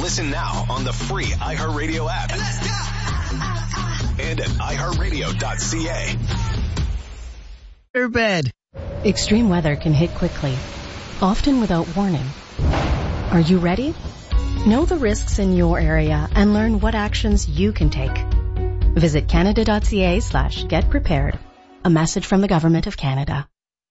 Listen now on the free iHeartRadio app. And at iHeartRadio.ca. Bed. Extreme weather can hit quickly, often without warning. Are you ready? Know the risks in your area and learn what actions you can take. Visit canada.ca/get prepared. A message from the Government of Canada.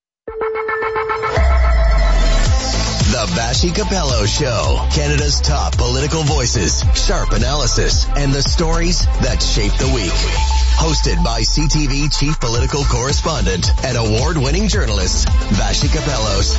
The Vassy Capello Show. Canada's top political voices, sharp analysis, and the stories that shape the week. Hosted by CTV Chief Political Correspondent and award-winning journalist, Vassy Capellos.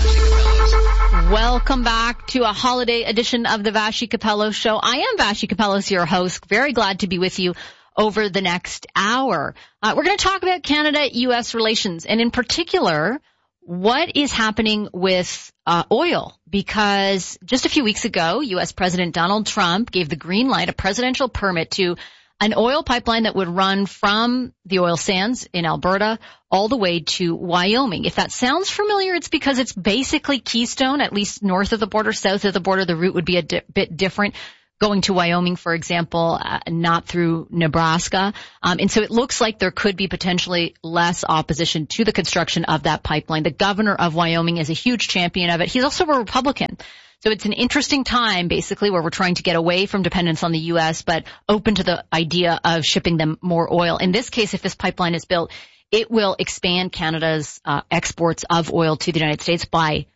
Welcome back to a holiday edition of the Vassy Capello Show. I am Vassy Capellos, your host. Very glad to be with you over the next hour. We're going to talk about Canada-U.S. relations, and in particular, what is happening with oil, because just a few weeks ago, U.S. President Donald Trump gave the green light, a presidential permit to an oil pipeline that would run from the oil sands in Alberta all the way to Wyoming. If that sounds familiar, it's because it's basically Keystone, at least north of the border. South of the border, the route would be a bit different. Going to Wyoming, for example, not through Nebraska. And so it looks like there could be potentially less opposition to the construction of that pipeline. The governor of Wyoming is a huge champion of it. He's also a Republican. So it's an interesting time, basically, where we're trying to get away from dependence on the U.S., but open to the idea of shipping them more oil. In this case, if this pipeline is built, it will expand Canada's exports of oil to the United States by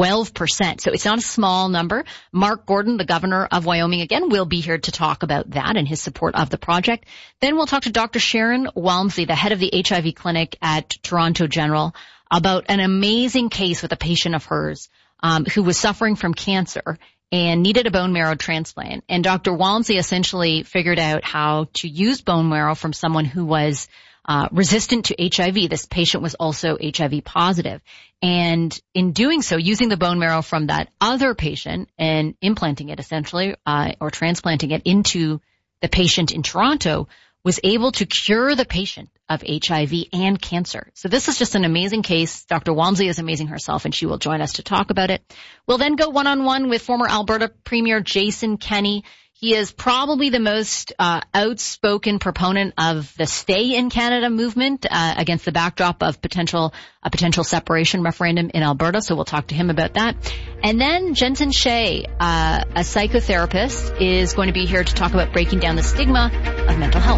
12%. So it's not a small number. Mark Gordon, the governor of Wyoming, again, will be here to talk about that and his support of the project. Then we'll talk to Dr. Sharon Walmsley, the head of the HIV clinic at Toronto General, about an amazing case with a patient of hers who was suffering from cancer and needed a bone marrow transplant. And Dr. Walmsley essentially figured out how to use bone marrow from someone who was resistant to HIV. This patient was also HIV positive. And in doing so, using the bone marrow from that other patient and implanting it essentially, or transplanting it into the patient in Toronto, was able to cure the patient of HIV and cancer. So this is just an amazing case. Dr. Walmsley is amazing herself, and she will join us to talk about it. We'll then go one-on-one with former Alberta Premier Jason Kenney. He is probably the most outspoken proponent of the Stay in Canada movement against the backdrop of a potential separation referendum in Alberta. So we'll talk to him about that. And then Jensen Shea, a psychotherapist, is going to be here to talk about breaking down the stigma of mental health.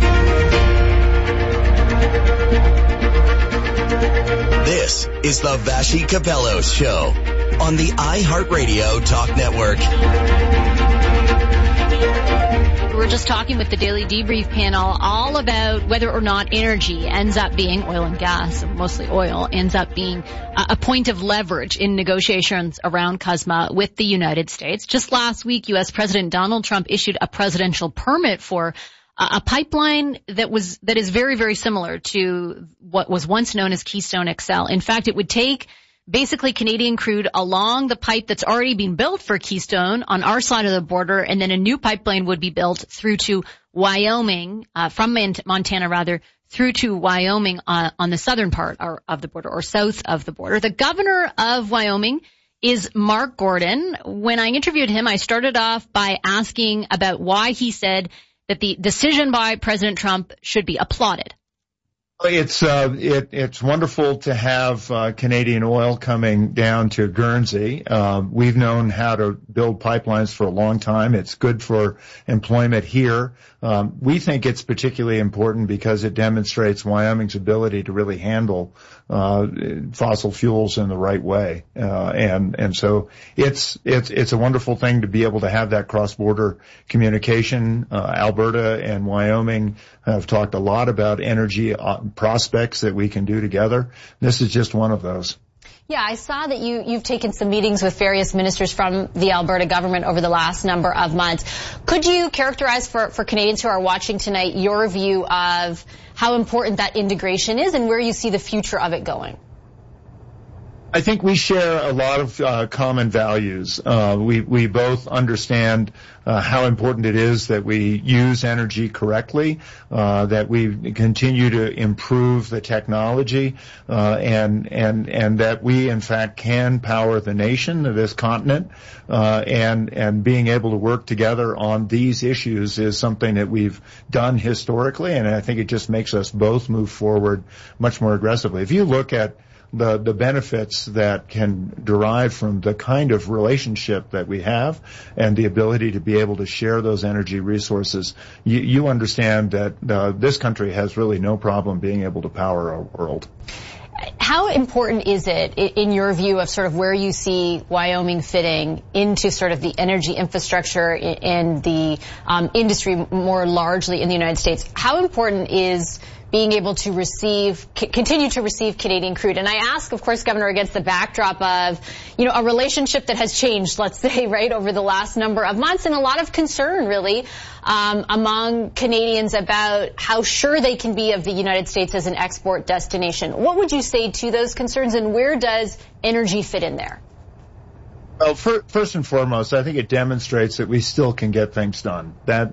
This is the Vassy Capellos Show on the iHeartRadio Talk Network. We're just talking with the Daily Debrief panel all about whether or not energy ends up being, oil and gas, mostly oil, ends up being a point of leverage in negotiations around CUSMA with the United States. Just last week, U.S. President Donald Trump issued a presidential permit for a pipeline that is very, very similar to what was once known as Keystone XL. In fact, it would take basically Canadian crude along the pipe that's already been built for Keystone on our side of the border, and then a new pipeline would be built through to Wyoming, from Montana rather, through to Wyoming on the southern part of the border, or south of the border. The governor of Wyoming is Mark Gordon. When I interviewed him, I started off by asking about why he said that the decision by President Trump should be applauded. It's wonderful to have Canadian oil coming down to Guernsey. We've known how to build pipelines for a long time. It's good for employment here. We think it's particularly important because it demonstrates Wyoming's ability to really handle fossil fuels in the right way. And so it's a wonderful thing to be able to have that cross-border communication. Alberta and Wyoming have talked a lot about energy prospects that we can do together. This is just one of those. Yeah, I saw that you've taken some meetings with various ministers from the Alberta government over the last number of months. Could you characterize for Canadians who are watching tonight your view of how important that integration is and where you see the future of it going? I think we share a lot of common values. We both understand how important it is that we use energy correctly, that we continue to improve the technology, and that we in fact can power the nation of this continent, and being able to work together on these issues is something that we've done historically, and I think it just makes us both move forward much more aggressively. If you look at the benefits that can derive from the kind of relationship that we have and the ability to be able to share those energy resources, you understand that this country has really no problem being able to power our world. How important is it, in your view, of sort of where you see Wyoming fitting into sort of the energy infrastructure and the industry more largely in the United States? How important is being able to continue to receive Canadian crude? And I ask, of course, Governor, against the backdrop of, a relationship that has changed, let's say, right, over the last number of months, and a lot of concern, really, among Canadians about how sure they can be of the United States as an export destination. What would you say to those concerns, and where does energy fit in there? Well, first and foremost, I think it demonstrates that we still can get things done.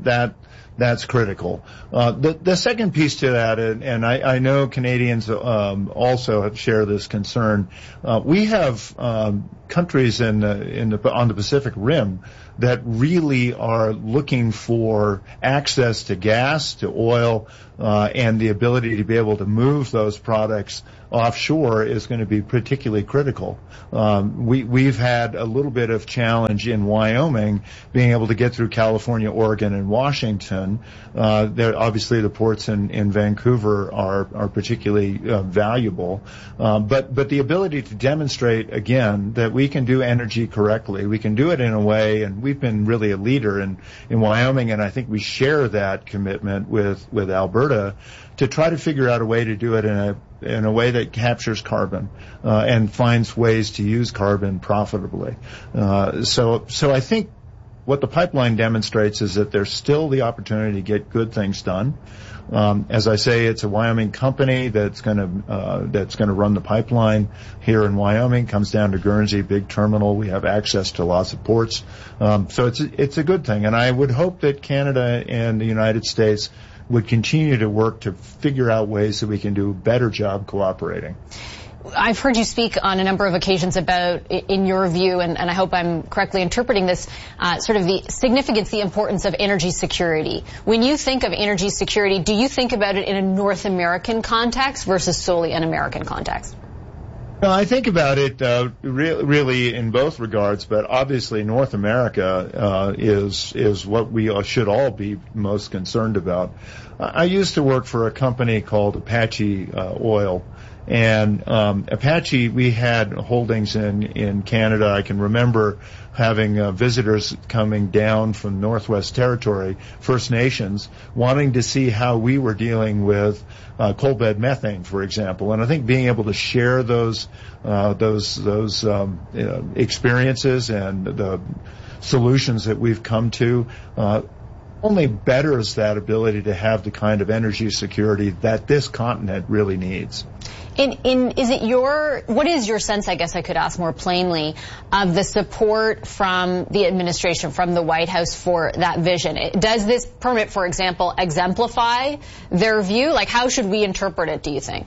That's critical. The second piece to that, and I know Canadians also have shared this concern. We have countries on the Pacific Rim that really are looking for access to gas, to oil, and the ability to be able to move those products offshore is going to be particularly critical. We've had a little bit of challenge in Wyoming being able to get through California, Oregon, and Washington. Obviously, the ports in Vancouver are particularly valuable, but the ability to demonstrate again that we can do energy correctly, we can do it in a way, and we've been really a leader in Wyoming, and I think we share that commitment with Alberta to try to figure out a way to do it in a way that captures carbon and finds ways to use carbon profitably. So I think what the pipeline demonstrates is that there's still the opportunity to get good things done. As I say, it's a Wyoming company that's going to run the pipeline here in Wyoming. Comes down to Guernsey, big terminal. We have access to lots of ports, so it's a good thing. And I would hope that Canada and the United States would continue to work to figure out ways that we can do a better job cooperating. I've heard you speak on a number of occasions about, in your view, and I hope I'm correctly interpreting this, sort of the significance, the importance of energy security. When you think of energy security, do you think about it in a North American context versus solely an American context? No, I think about it really in both regards, but obviously North America is what we should all be most concerned about. I used to work for a company called Apache Oil. And Apache, we had holdings in Canada. I can remember having visitors coming down from Northwest Territory, First Nations, wanting to see how we were dealing with coal bed methane, for example. And I think being able to share those experiences and the solutions that we've come to only betters that ability to have the kind of energy security that this continent really needs. What is your sense, I guess I could ask more plainly, of the support from the administration, from the White House for that vision? Does this permit, for example, exemplify their view? Like, how should we interpret it, do you think?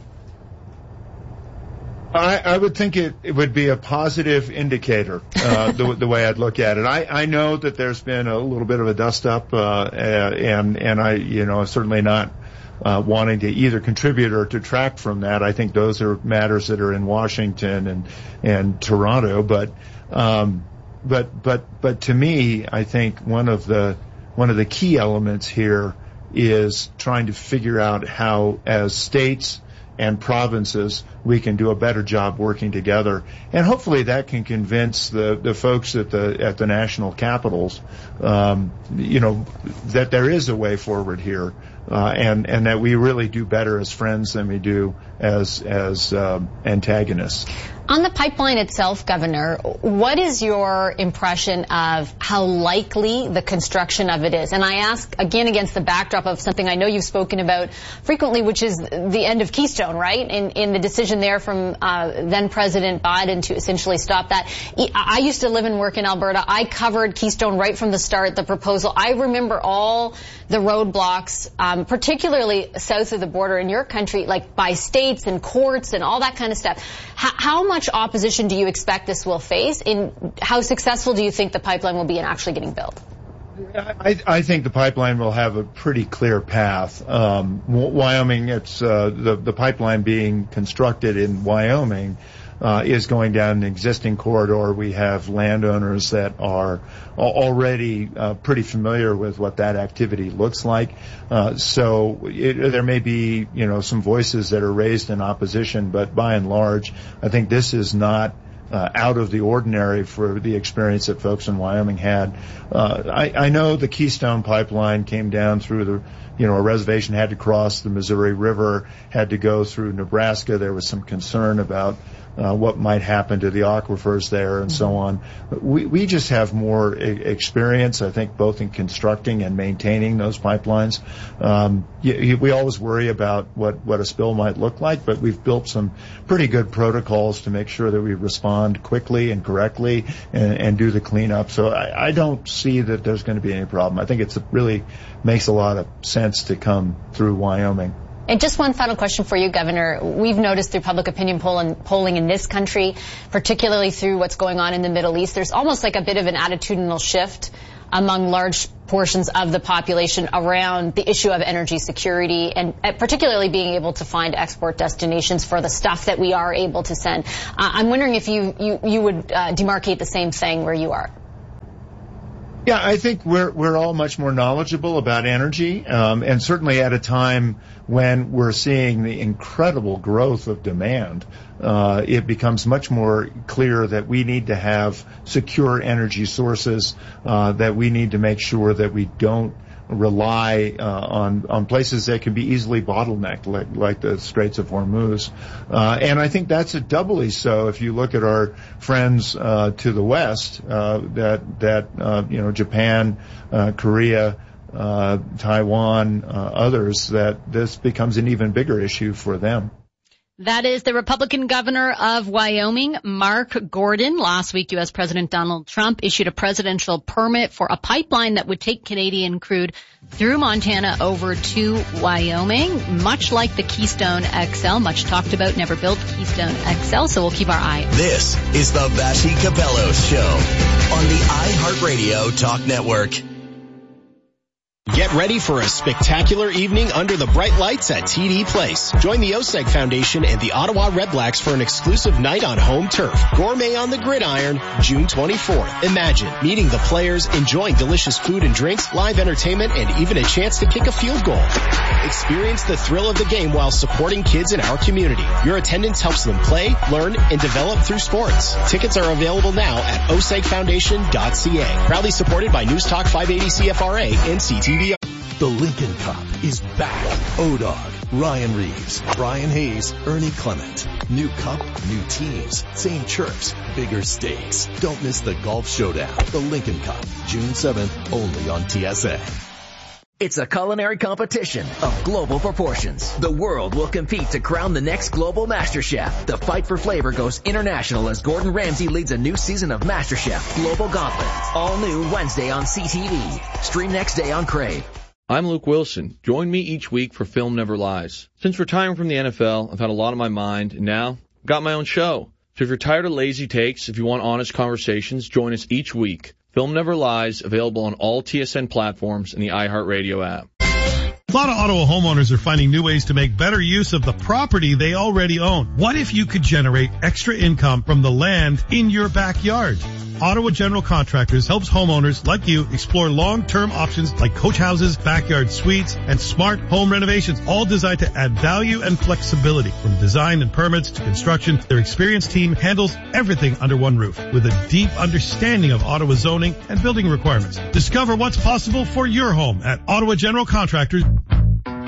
I would think it would be a positive indicator, the way I'd look at it. I know that there's been a little bit of a dust up, and I, certainly not wanting to either contribute or detract from that. I think those are matters that are in Washington and Toronto, but to me, I think one of the key elements here is trying to figure out how, as states and provinces, we can do a better job working together, and hopefully that can convince the folks at the national capitals, that there is a way forward here and that we really do better as friends than we do as antagonists. On the pipeline itself, Governor, what is your impression of how likely the construction of it is? And I ask, again, against the backdrop of something I know you've spoken about frequently, which is the end of Keystone, right? In the decision there from then President Biden to essentially stop that. I used to live and work in Alberta. I covered Keystone right from the start, the proposal. I remember all the roadblocks, particularly south of the border in your country, like by states and courts and all that kind of stuff. How much opposition do you expect this will face? And how successful do you think the pipeline will be in actually getting built? I think the pipeline will have a pretty clear path. Wyoming, it's the pipeline being constructed in Wyoming is going down an existing corridor. We have landowners that are already pretty familiar with what that activity looks like. So there may be, some voices that are raised in opposition, but by and large, I think this is not out of the ordinary for the experience that folks in Wyoming had. I know the Keystone Pipeline came down through a reservation, had to cross the Missouri River, had to go through Nebraska. There was some concern about what might happen to the aquifers there and so on. We just have more experience, I think, both in constructing and maintaining those pipelines. We always worry about what a spill might look like, but we've built some pretty good protocols to make sure that we respond quickly and correctly and do the cleanup. So I don't see that there's going to be any problem. I think it really makes a lot of sense to come through Wyoming. And just one final question for you, Governor. We've noticed through public opinion polling in this country, particularly through what's going on in the Middle East, there's almost like a bit of an attitudinal shift among large portions of the population around the issue of energy security and particularly being able to find export destinations for the stuff that we are able to send. I'm wondering if you would demarcate the same thing where you are. Yeah, I think we're all much more knowledgeable about energy, and certainly at a time when we're seeing the incredible growth of demand, it becomes much more clear that we need to have secure energy sources, that we need to make sure that we don't rely on places that can be easily bottlenecked, like the Straits of Hormuz. And I think that's doubly so if you look at our friends to the west, Japan, Korea, Taiwan, others, that this becomes an even bigger issue for them. That is the Republican governor of Wyoming, Mark Gordon. Last week, U.S. President Donald Trump issued a presidential permit for a pipeline that would take Canadian crude through Montana over to Wyoming, much like the Keystone XL, much talked about, never built Keystone XL, so we'll keep our eye. This is the Vassy Capello Show on the iHeartRadio Talk Network. Get ready for a spectacular evening under the bright lights at TD Place. Join the OSEG Foundation and the Ottawa Redblacks for an exclusive night on home turf. Gourmet on the Gridiron, June 24th. Imagine meeting the players, enjoying delicious food and drinks, live entertainment, and even a chance to kick a field goal. Experience the thrill of the game while supporting kids in our community. Your attendance helps them play, learn, and develop through sports. Tickets are available now at osegfoundation.ca. Proudly supported by News Talk 580 CFRA and CTV. The Lincoln Cup is back. O-Dog, Ryan Reeves, Brian Hayes, Ernie Clement. New cup, new teams, same chirps, bigger stakes. Don't miss the golf showdown. The Lincoln Cup, June 7th, only on TSA. It's a culinary competition of global proportions. The world will compete to crown the next global Master Chef. The fight for flavor goes international as Gordon Ramsay leads a new season of Master Chef Global Gauntlet. All new Wednesday on CTV. Stream next day on Crave. I'm Luke Wilson. Join me each week for Film Never Lies. Since retiring from the NFL, I've had a lot on my mind, and now I've got my own show. So if you're tired of lazy takes, if you want honest conversations, join us each week. Film Never Lies, available on all TSN platforms and the iHeartRadio app. A lot of Ottawa homeowners are finding new ways to make better use of the property they already own. What if you could generate extra income from the land in your backyard? Ottawa General Contractors helps homeowners like you explore long-term options like coach houses, backyard suites, and smart home renovations, all designed to add value and flexibility. From design and permits to construction, their experienced team handles everything under one roof with a deep understanding of Ottawa zoning and building requirements. Discover what's possible for your home at Ottawa General Contractors.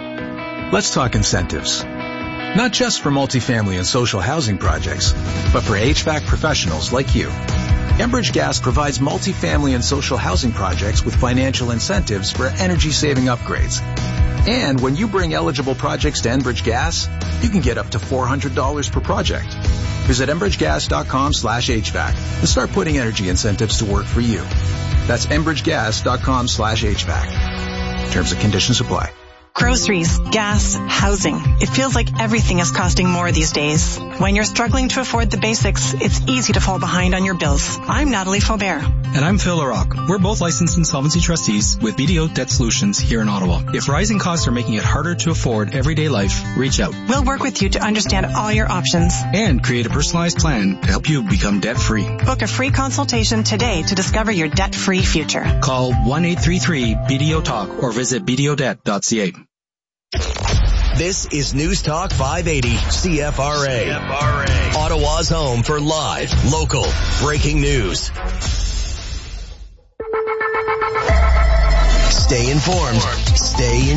Let's talk incentives. Not just for multifamily and social housing projects, but for HVAC professionals like you. Enbridge Gas provides multifamily and social housing projects with financial incentives for energy-saving upgrades. And when you bring eligible projects to Enbridge Gas, you can get up to $400 per project. Visit enbridgegas.com/HVAC and start putting energy incentives to work for you. That's enbridgegas.com/HVAC. Terms and conditions apply. Groceries, gas, housing. It feels like everything is costing more these days. When you're struggling to afford the basics, it's easy to fall behind on your bills. I'm Natalie Faubert. And I'm Phil LaRocque. We're both licensed insolvency trustees with BDO Debt Solutions here in Ottawa. If rising costs are making it harder to afford everyday life, reach out. We'll work with you to understand all your options and create a personalized plan to help you become debt-free. Book a free consultation today to discover your debt-free future. Call 1-833-BDO-TALK or visit bdodebt.ca. This is News Talk 580 CFRA. Ottawa's home for live, local, breaking news. Stay informed. Stay in